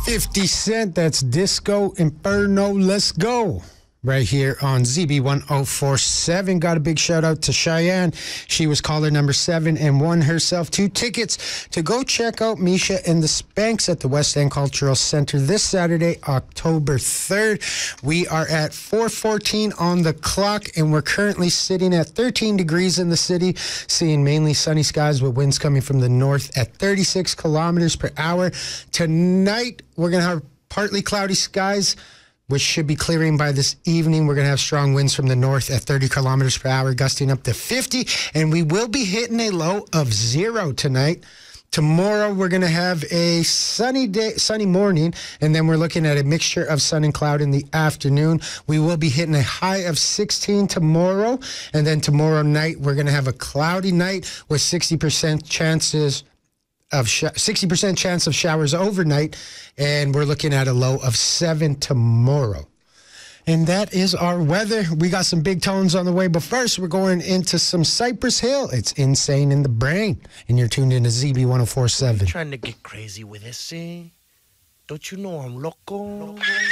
50 Cent, that's Disco Inferno. Let's go. Right here on ZB1047. Got a big shout out to Cheyenne. She was caller number 7 and won herself 2 tickets to go check out Misha and the Spanks at the West End Cultural Center this Saturday, October 3rd. We are at 4:14 on the clock, and we're currently sitting at 13 degrees in the city, seeing mainly sunny skies with winds coming from the north at 36 kilometers per hour. Tonight, we're going to have partly cloudy skies, which should be clearing by this evening. We're going to have strong winds from the north at 30 kilometers per hour, gusting up to 50, and we will be hitting a low of 0 tonight. Tomorrow, we're going to have a sunny morning, and then we're looking at a mixture of sun and cloud in the afternoon. We will be hitting a high of 16 tomorrow, and then tomorrow night, we're going to have a cloudy night with 60% chance of showers overnight, and we're looking at a low of 7 tomorrow. And that is our weather. We got some big tones on the way, but first we're going into some Cypress Hill. It's Insane in the Brain, and you're tuned into ZB1047. Trying to get crazy with this, see? Don't you know I'm loco?